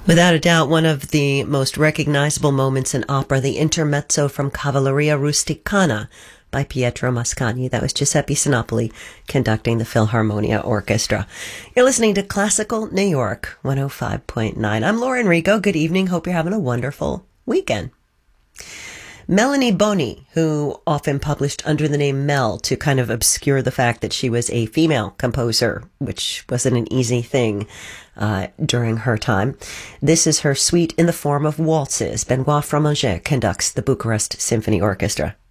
Without a doubt, one of the most recognizable moments in opera, the intermezzo from Cavalleria Rusticana by Pietro Mascagni. That was Giuseppe Sinopoli conducting the Philharmonia Orchestra. You're listening to Classical New York 105.9. I'm Laura Enrico. Good evening. Hope you're having a wonderful weekend. Melanie Boni, who often published under the name Mel to kind of obscure the fact that she was a female composer, which wasn't an easy thing during her time. This is her suite in the form of waltzes. Benoit Frommaget conducts the Bucharest Symphony Orchestra.